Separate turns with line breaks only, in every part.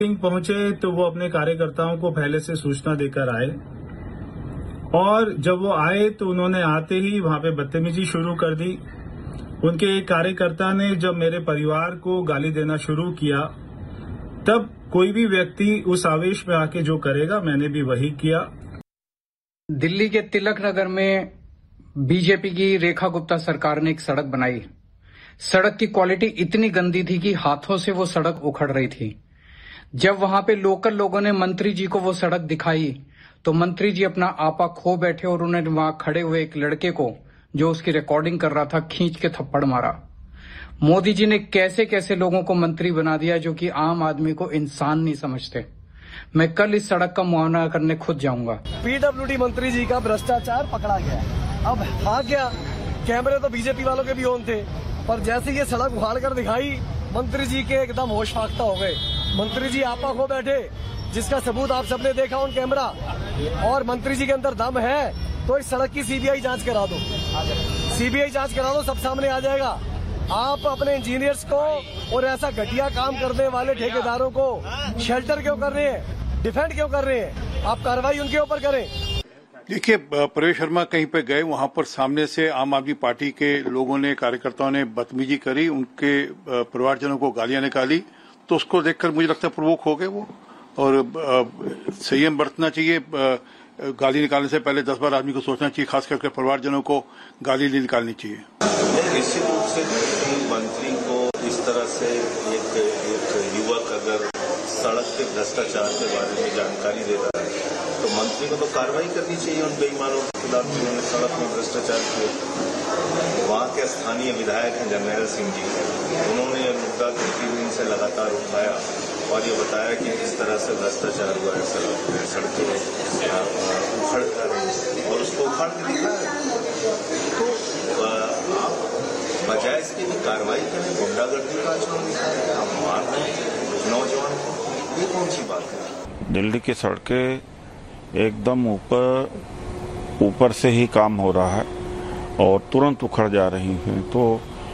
सिंह पहुंचे तो वो अपने कार्यकर्ताओं को पहले से सूचना देकर आए और जब वो आए तो उन्होंने आते ही वहां पे बदतमीजी शुरू कर दी। उनके एक कार्यकर्ता ने जब मेरे परिवार को गाली देना शुरू किया तब कोई भी व्यक्ति उस आवेश में आके जो करेगा मैंने भी वही किया।
दिल्ली के तिलक नगर में बीजेपी की रेखा गुप्ता सरकार ने एक सड़क बनाई। सड़क की क्वालिटी इतनी गंदी थी कि हाथों से वो सड़क उखड़ रही थी। जब वहां पे लोकल लोगों ने मंत्री जी को वो सड़क दिखाई तो मंत्री जी अपना आपा खो बैठे और उन्होंने वहां खड़े हुए एक लड़के को जो उसकी रिकॉर्डिंग कर रहा था खींच के थप्पड़ मारा। मोदी जी ने कैसे कैसे लोगों को मंत्री बना दिया जो कि आम आदमी को इंसान नहीं समझते। मैं कल इस सड़क का मुआयना करने खुद जाऊंगा।
पीडब्ल्यूडी मंत्री जी का भ्रष्टाचार पकड़ा गया। अब हाँ क्या, कैमरे तो बीजेपी वालों के भी ऑन थे, पर जैसे ये सड़क उखाड़ कर दिखाई मंत्री जी के एकदम होश फाख्ता हो गए। मंत्री जी आपा खो बैठे, जिसका सबूत आप सबने देखा ऑन कैमरा। और मंत्री जी के अंदर दम है तो इस सड़क की सीबीआई जांच करा दो, सीबीआई जांच करा दो, सब सामने आ जाएगा। आप अपने इंजीनियर्स को और ऐसा घटिया काम करने वाले ठेकेदारों को शेल्टर क्यों कर रहे हैं, डिफेंड क्यों कर रहे हैं? आप कार्रवाई उनके ऊपर करें।
देखिए, प्रवेश शर्मा कहीं पे गए, वहां पर सामने से आम आदमी पार्टी के लोगों ने, कार्यकर्ताओं ने बदतमीजी करी, उनके परिवारजनों को गालियां निकाली, तो उसको देखकर मुझे लगता है प्रवोक हो गए वो। और संयम बरतना चाहिए। गाली निकालने से पहले 10 बार आदमी को सोचना चाहिए, खास करके परिवारजनों को गाली नहीं निकालनी चाहिए।
निश्चित रूप से मंत्री को इस तरह से एक युवक अगर सड़क के भ्रष्टाचार के बारे में जानकारी दे रहा है तो मंत्री को तो कार्रवाई करनी चाहिए उन बेईमानों के खिलाफ जिन्होंने सड़क में भ्रष्टाचार किया। वहां के स्थानीय विधायक हैं जरनैल सिंह जी, उन्होंने यह मुद्दा 2-3 दिन से लगातार उठाया और ये बताया कि इस तरह से भ्रष्टाचार हुआ है, सड़कें उखड़ कर और उसको उखाड़ के दिखाया। तो आप बजाय इसके भी कार्रवाई करें, गुंडागर्दी का आचरण दिखाएं, आप मार रहे हैं नौजवान को, ये कौन सी बात है?
दिल्ली की सड़कें एकदम ऊपर से ही काम हो रहा है और तुरंत उखड़ जा रही हैं। तो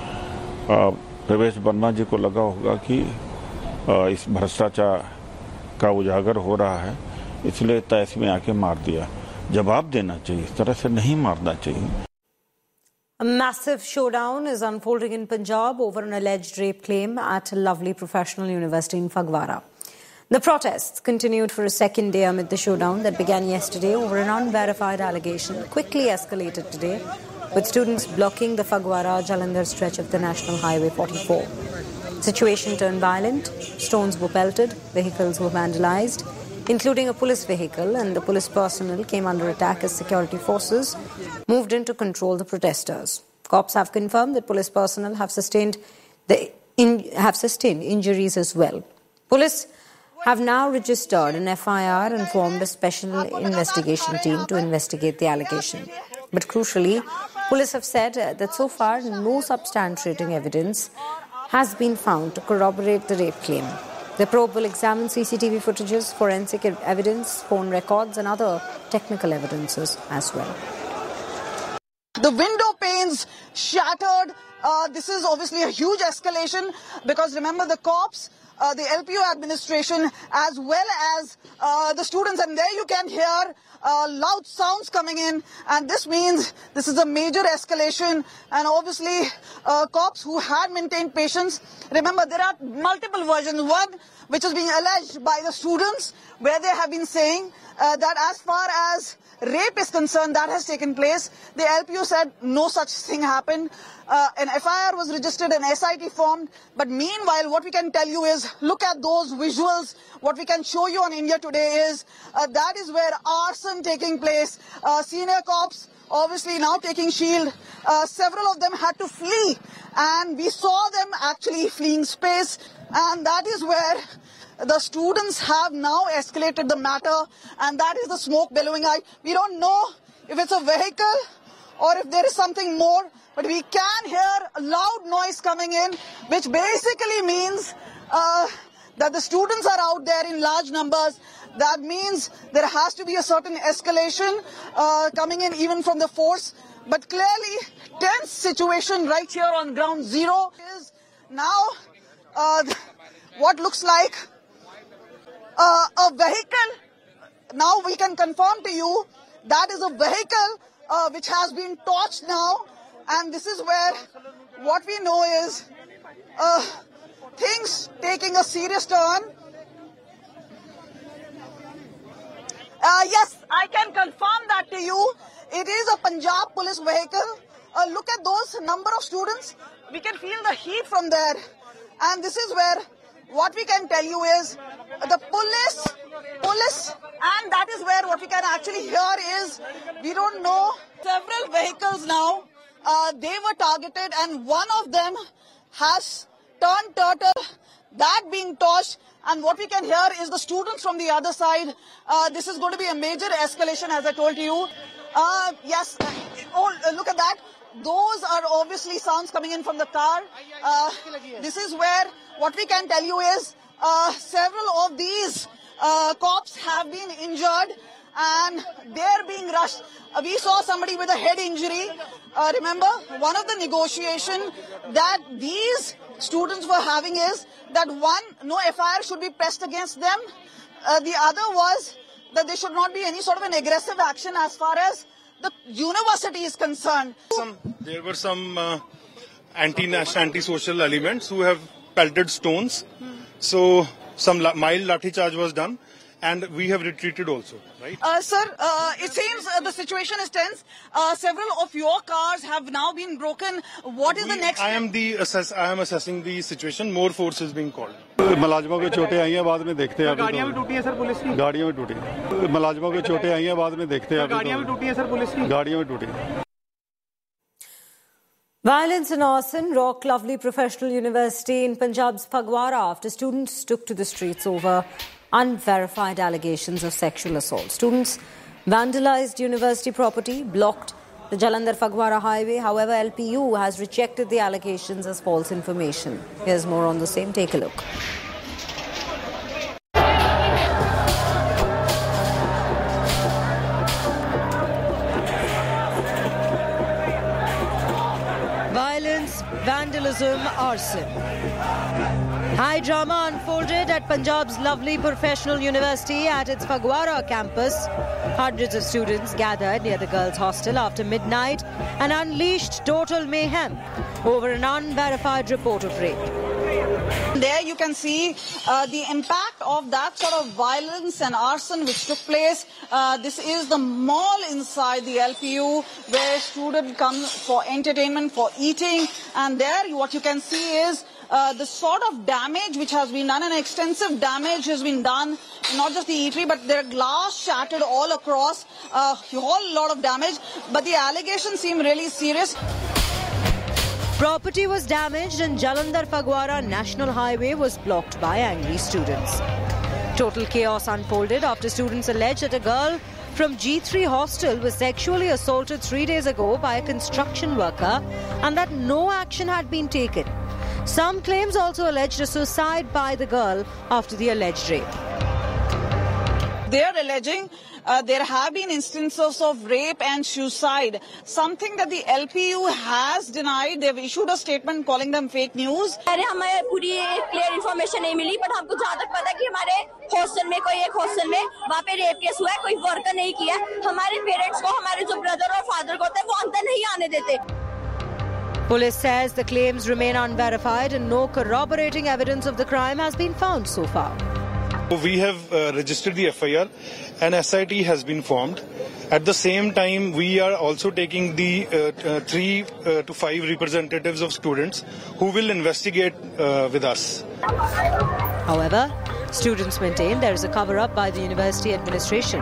प्रवेश वर्मा जी को लगा होगा कि इस भ्रष्टाचार का उजागर हो रहा है, इसलिए तैस में आके मार दिया। जवाब देना चाहिए, इस तरह से नहीं मारना चाहिए।
A massive showdown is unfolding in Punjab over an alleged rape claim at Lovely Professional University in Phagwara. The protests continued for a second day amid the showdown that began yesterday over an unverified allegation quickly escalated today, with students blocking the Phagwara-Jalandhar stretch of the National Highway 44. Situation turned violent, stones were pelted, vehicles were vandalized, including a police vehicle, and the police personnel came under attack as security forces moved in to control the protesters. Cops have confirmed that police personnel have sustained injuries as well. Police have now registered an FIR and formed a special investigation team to investigate the allegation. But crucially, police have said that so far no substantiating evidence has been found to corroborate the rape claim. The probe will examine CCTV footages, forensic evidence, phone records and other technical evidences as well.
The window panes shattered. This is obviously a huge escalation because remember the cops, the LPU administration as well as the students, and there you can hear loud sounds coming in, and this means this is a major escalation. And obviously cops who had maintained patience, remember there are multiple versions. One which is being alleged by the students where they have been saying that as far as rape is concerned, that has taken place. The LPU said no such thing happened. An FIR was registered, an SIT formed. But meanwhile, what we can tell you is, look at those visuals. What we can show you on India Today is that is where arson taking place. Senior cops obviously now taking shield. Several of them had to flee, and we saw them actually fleeing space. And that is where the students have now escalated the matter, and that is the smoke billowing out. We don't know if it's a vehicle or if there is something more, but we can hear a loud noise coming in, which basically means that the students are out there in large numbers. That means there has to be a certain escalation coming in even from the force. But clearly, tense situation right here on ground zero is now what looks like a vehicle. Now we can confirm to you that is a vehicle which has been torched now, and this is where what we know is things taking a serious turn. Yes, I can confirm that to you. It is a Punjab police vehicle. Look at those number of students. We can feel the heat from there. And this is where what we can tell you is the police, and that is where what we can actually hear is, we don't know, several vehicles now, they were targeted, and one of them has turned turtle, that being torched. And what we can hear is the students from the other side. This is going to be a major escalation, as I told you. Yes, look at that. Those are obviously sounds coming in from the car. This is where what we can tell you is several of these cops have been injured and they're being rushed. We saw somebody with a head injury. Remember, one of the negotiation that these students were having is that one, no FIR should be pressed against them. The other was that there should not be any sort of an aggressive action as far as the university is concerned.
There were some anti-social elements who have pelted stones. So some mild lathi charge was done, and we have retreated also, right?
Sir, it seems the situation is tense. Several of your cars have now been broken. What is the next?
I am assessing the situation. More force is being called.
मुलाजिमों को चोटें आई हैं, बाद में देखते हैं। गाड़ियां भी टूटी है सर पुलिस की। गाड़ियां भी टूटी। मुलाजिमों को चोटें आई हैं, बाद में देखते हैं। गाड़ियां भी टूटी है सर पुलिस की। गाड़ियां भी टूटी।
Violence and arson rock Lovely Professional University in Punjab's Phagwara after students took to the streets over unverified allegations of sexual assault. Students vandalized university property, blocked the Jalandhar-Phagwara highway. However, LPU has rejected the allegations as false information. Here's more on the same. Take a look. Violence, vandalism, arson. High drama unfolded at Punjab's Lovely Professional University at its Phagwara campus. Hundreds of students gathered near the girls' hostel after midnight and unleashed total mayhem over an unverified report of rape.
There you can see the impact of that sort of violence and arson which took place. This is the mall inside the LPU where students come for entertainment, for eating, and there what you can see is the sort of damage which has been done, and extensive damage has been done, not just the eatery, but there are glass shattered all across, a whole lot of damage, but the allegations seem really serious.
Property was damaged and Jalandhar-Phagwara National Highway was blocked by angry students. Total chaos unfolded after students alleged that a girl from G3 hostel was sexually assaulted 3 days ago by a construction worker and that no action had been taken. Some claims also alleged a suicide by the girl after the alleged rape.
They are alleging there have been instances of rape and suicide, something that the LPU has denied. They've issued a statement calling them fake news.
हमें पूरी clear information नहीं मिली, but हमको जहाँ तक पता है कि हमारे हॉस्टल में कोई एक हॉस्टल में वहाँ पे रेप केस हुआ है, कोई वर्कर नहीं किया। हमारे पेरेंट्स को, हमारे जो ब्रदर और फादर को होते हैं, वो अंदर नहीं आने देते।
Police says the claims remain unverified and no corroborating evidence of the crime has been found so far.
We have registered the FIR and SIT has been formed. At the same time, we are also taking the 3 to 5 representatives of students who will investigate with us.
However, students maintain there is a cover-up by the university administration.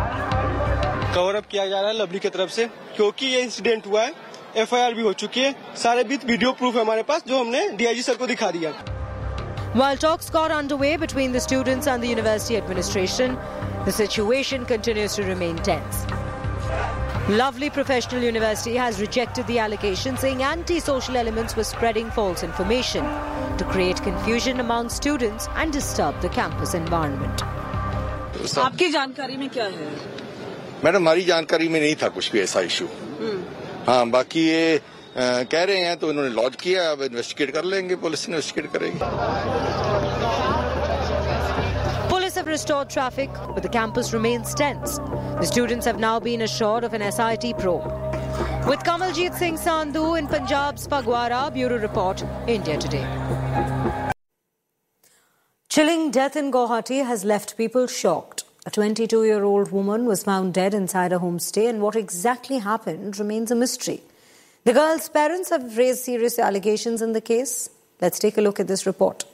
Cover-up किया जा रहा है lovely की तरफ से, क्योंकि ये incident हुआ है, FIR भी हो चुकी है, सारे वीडियो प्रूफ है हमारे पास जो हमने DIG सर को दिखा दिया।
While talks got underway between the students and the university administration, the situation continues to remain tense. Lovely Professional University has rejected the allegation, saying anti-social elements were spreading false information to create confusion among students and disturb the campus environment.
आपकी जानकारी में क्या है?
Madam, हमारी जानकारी में नहीं था कुछ भी ऐसा इशू। हाँ, बाकी ये कह रहे हैं तो इन्होंने लॉन्च किया, अब इन्वेस्टिगेट कर लेंगे, पुलिस इन्वेस्टिगेट करेगी।
Police have restored traffic, but the campus remains tense. The students have now been assured of an SIT probe. With Kamaljeet Singh Sandhu in Punjab's Phagwara, Bureau Report, India Today. Chilling death in Guwahati has left people shocked. A 22-year-old woman was found dead inside a homestay, and what exactly happened remains a mystery. The girl's parents have raised serious allegations in the case. Let's take a look at this report.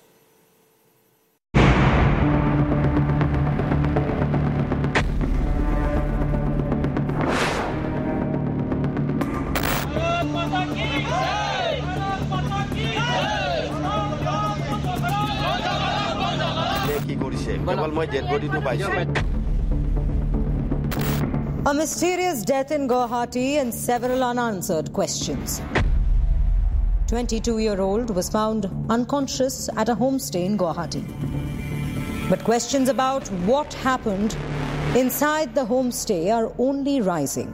A mysterious death in Guwahati and several unanswered questions. 22-year-old was found unconscious at a homestay in Guwahati. But questions about what happened inside the homestay are only rising.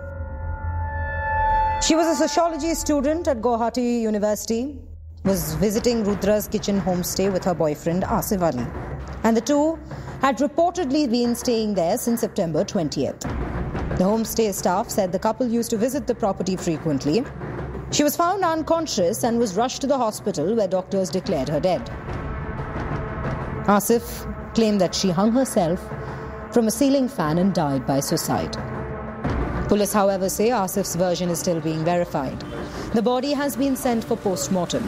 She was a sociology student at Guwahati University, was visiting Rudra's kitchen homestay with her boyfriend Asif Ali, and the two had reportedly been staying there since September 20th. The homestay staff said the couple used to visit the property frequently. She was found unconscious and was rushed to the hospital where doctors declared her dead. Asif claimed that she hung herself from a ceiling fan and died by suicide. Police, however, say Asif's version is still being verified. The body has been sent for post-mortem.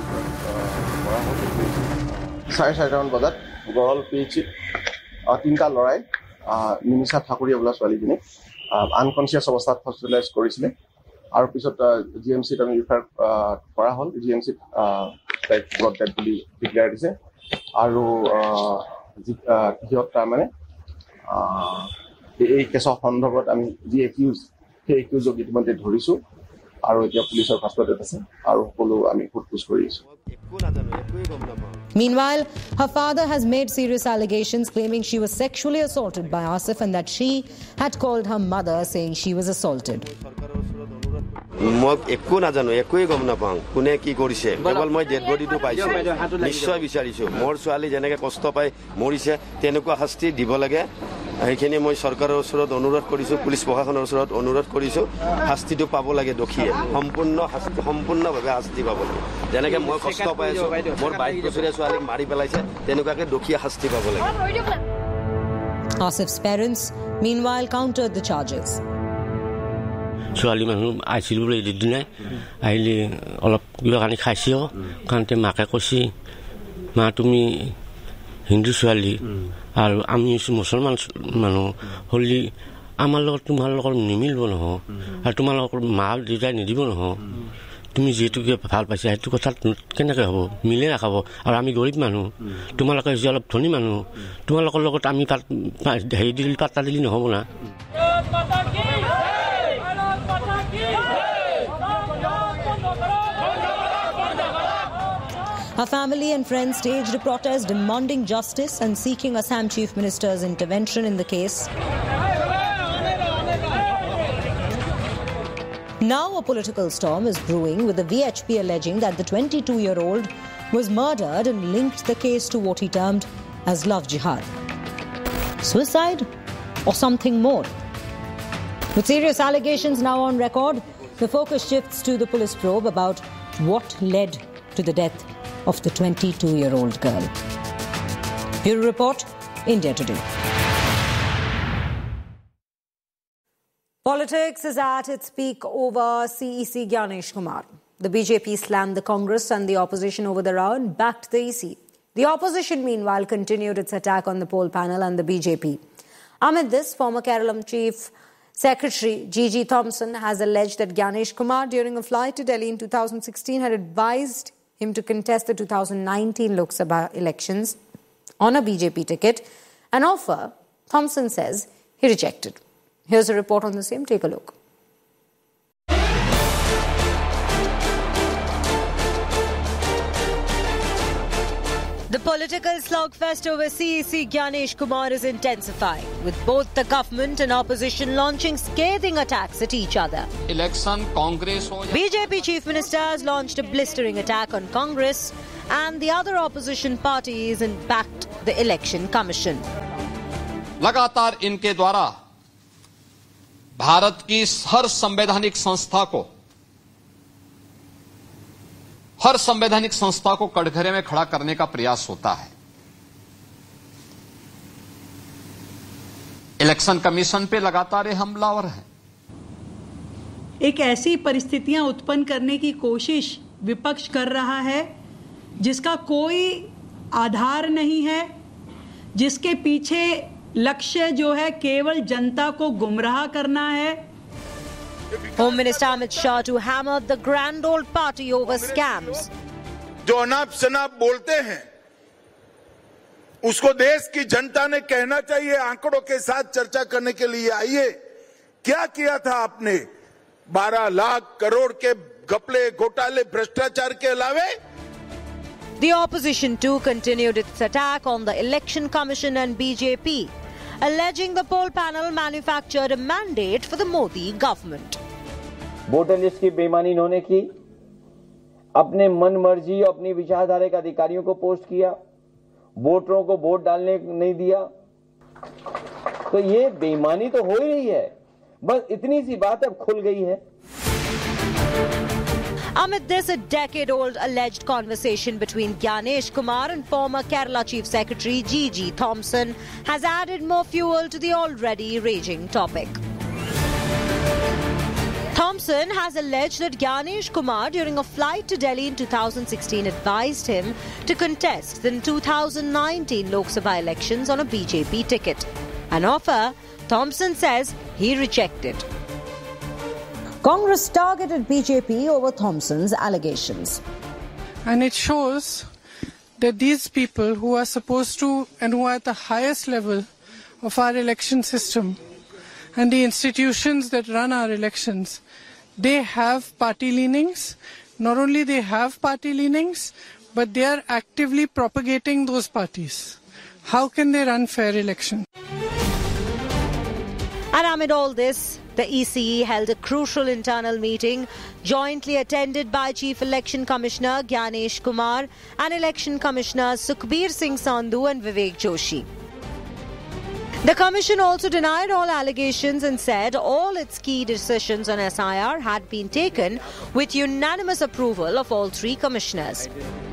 Unconscious অৱস্থাত hospitalise কৰিছিলে আৰু পিছত জিএমচিত আমি refer কৰা হ'ল জিএমচিত like blood dead বুলি declare দিছে আৰু সিহঁত তাৰমানে এই কেছৰ সন্দৰ্ভত আমি যি একিউজ সেই একিউজক ইতিমধ্যে ধৰিছোঁ আৰু এতিয়া পুলিচৰ কাষ্টডিত আছে আৰু সকলো আমি সোধপোছ কৰি আছোঁ।
Meanwhile, her father has made serious allegations claiming she was sexually assaulted by Asif and that she had called her mother saying she was assaulted.
মই একো নাজানো একোই গম নাপাওঁ কোনে কি কৰিছে কেৱল মই ডেড বডিটো পাইছো নিশ্চয় বিচাৰিছো মোৰ ছোৱালী যেনেকৈ কষ্ট পাই মৰিছে তেনেকুৱা শাস্তি দিব লাগে সেইখিনি মই চৰকাৰৰ ওচৰত অনুৰোধ কৰিছো পুলিচ প্ৰশাসনৰ ওচৰত অনুৰোধ কৰিছো শাস্তিটো পাব লাগে দোষীয়ে সম্পূৰ্ণভাৱে শাস্তি পাব লাগে যেনেকৈ মই কষ্ট পাই আছো মোৰ 22 বছৰীয়া ছোৱালীক মাৰি পেলাইছে তেনেকুৱাকৈ দোষীয়ে শাস্তি পাব লাগে।
Asif's parents meanwhile countered the charges.
ছোৱালী মানুহ আহিছিল বোলে এদিন আহিলে অলপ কিবা কানি খাইছে কাৰণতে মাকে কৈছে মা তুমি হিন্দু ছোৱালী আৰু আমি মুছলমান মানুহ হ'লে আমাৰ লগত তোমাৰ লগত নিমিলিব নহয় আৰু তোমালোকৰ মা দেউতাই নিদিব নহয় তুমি যিটোকে ভাল পাইছা সেইটো কথা কেনেকৈ হ'ব মিলে নাখাব আৰু আমি গৰীব মানুহ তোমালোকে যে অলপ ধনী মানুহ তোমালোকৰ লগত আমি হেৰি দিলে পাত্তা দিলে নহ'ব না।
Her family and friends staged a protest demanding justice and seeking Assam Chief Minister's intervention in the case. Now a political storm is brewing, with the VHP alleging that the 22-year-old was murdered and linked the case to what he termed as love jihad. Suicide or something more? With serious allegations now on record, the focus shifts to the police probe about what led to the death of the 22-year-old girl. Bureau Report, India Today. Politics is at its peak over CEC Gyanesh Kumar. The BJP slammed the Congress and the opposition over the row and backed the EC. The opposition, meanwhile, continued its attack on the poll panel and the BJP. Amid this, former Kerala Chief Secretary G.G. Thompson has alleged that Gyanesh Kumar, during a flight to Delhi in 2016, had advised him to contest the 2019 Lok Sabha elections on a BJP ticket, an offer Thompson says he rejected. Here's a report on the same. Take a look. The political slugfest over CEC Gyanesh Kumar is intensifying, with both the government and opposition launching scathing attacks at each other.
Election Congress.
BJP Chief Minister has launched a blistering attack on Congress and the other opposition parties backed the Election Commission.
लगातार इनके द्वारा भारत की हर संवैधानिक संस्था को कटघरे में खड़ा करने का प्रयास होता है। इलेक्शन कमीशन पे लगातार ये हमलावर है।
एक ऐसी परिस्थितियां उत्पन्न करने की कोशिश विपक्ष कर रहा है जिसका कोई आधार नहीं है, जिसके पीछे लक्ष्य जो है केवल जनता को गुमराह करना है।
Home Minister Amit Shah to hammer the grand old party over scams.
जो अनाप शनाप बोलते हैं उसको देश की जनता ने कहना चाहिए, आंकड़ों के साथ चर्चा करने के लिए आइए। क्या किया था आपने 12 लाख करोड़ के घपले घोटाले भ्रष्टाचार के अलावे?
The opposition too continued its attack on the Election Commission and BJP, alleging the poll panel manufactured a mandate for the Modi government.
Voter list की बेईमानी इन्होंने की, अपने मन मर्जी अपनी विचारधारा के अधिकारियों को पोस्ट किया, वोटरों को वोट डालने नहीं दिया। तो ये बेईमानी तो हो ही रही है, बस इतनी सी बात अब खुल गई है।
Amid this, a decade-old alleged conversation between Gyanesh Kumar and former Kerala Chief Secretary G.G. Thompson has added more fuel to the already raging topic. Thompson has alleged that Gyanesh Kumar, during a flight to Delhi in 2016, advised him to contest the 2019 Lok Sabha elections on a BJP ticket. An offer Thompson says he rejected. Congress targeted BJP over Thompson's allegations.
And it shows that these people who are supposed to and who are at the highest level of our election system and the institutions that run our elections, they have party leanings. Not only they have party leanings, but they are actively propagating those parties. How can they run fair elections?
And amid all this, the ECE held a crucial internal meeting jointly attended by Chief Election Commissioner Gyanesh Kumar and Election Commissioners Sukhbir Singh Sandhu and Vivek Joshi. The Commission also denied all allegations and said all its key decisions on SIR had been taken with unanimous approval of all three commissioners.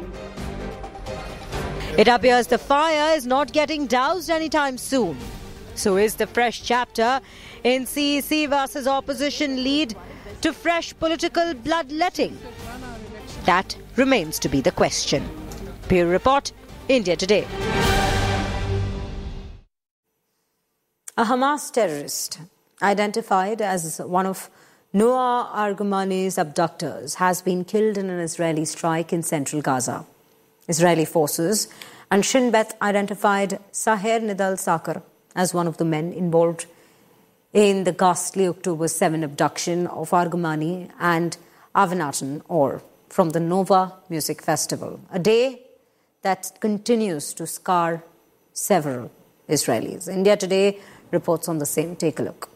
It appears the fire is not getting doused anytime soon. So is the fresh chapter in CEC versus opposition lead to fresh political bloodletting? That remains to be the question. Bureau Report, India Today. A Hamas terrorist identified as one of Noah Argamani's abductors has been killed in an Israeli strike in central Gaza. Israeli forces and Shin Bet identified Saher Nidal Sakar as one of the men involved in the ghastly October 7 abduction of Argamani and Avinatan Or from the Nova Music Festival, a day that continues to scar several Israelis. India Today reports on the same. Take a look.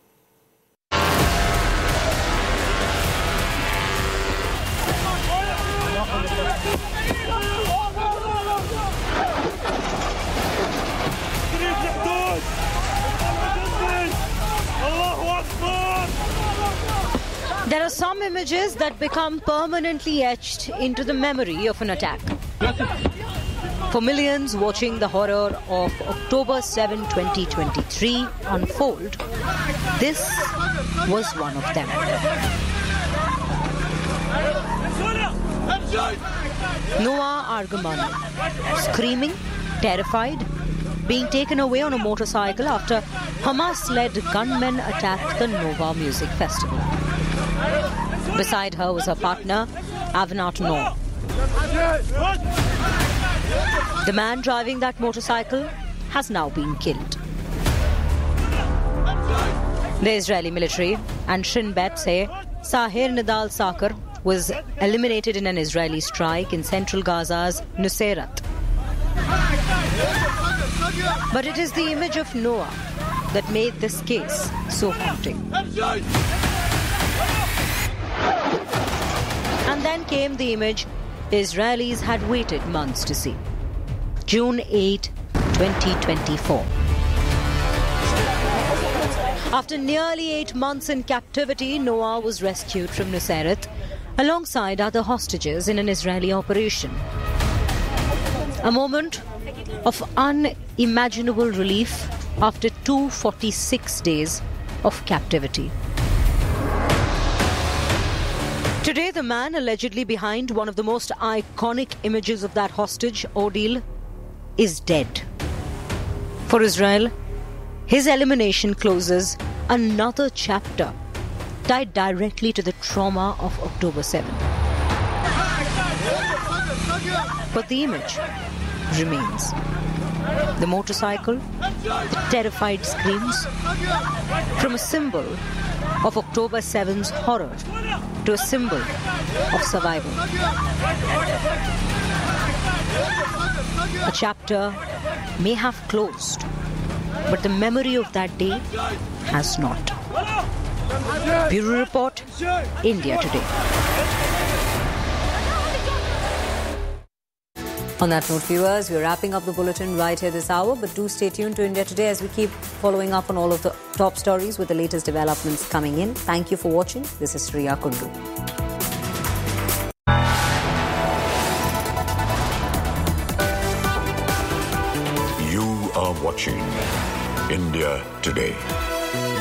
There are some images that become permanently etched into the memory of an attack. For millions watching the horror of October 7, 2023 unfold, this was one of them. Noah Argamani, screaming, terrified, being taken away on a motorcycle after Hamas-led gunmen attacked the Nova Music Festival. Beside her was her partner, Avinat Noor. The man driving that motorcycle has now been killed. The Israeli military and Shin Bet say Saher Nidal Sakar was eliminated in an Israeli strike in central Gaza's Nuseirat. But it is the image of Noah that made this case so haunting. And then came the image the Israelis had waited months to see. June 8, 2024. After nearly 8 months in captivity, Noah was rescued from Nuseirat alongside other hostages in an Israeli operation. A moment of unimaginable relief after 246 days of captivity. Today, the man allegedly behind one of the most iconic images of that hostage ordeal is dead. For Israel, his elimination closes another chapter tied directly to the trauma of October 7. But the image remains. The motorcycle, the terrified screams, from a symbol of October 7's horror to a symbol of survival. A chapter may have closed, but the memory of that day has not. Bureau Report, India Today. On that note, viewers, we're wrapping up the bulletin right here this hour, but do stay tuned to India Today as we keep following up on all of the top stories with the latest developments coming in. Thank you for watching. This is Shriya Kundu.
You are watching India Today.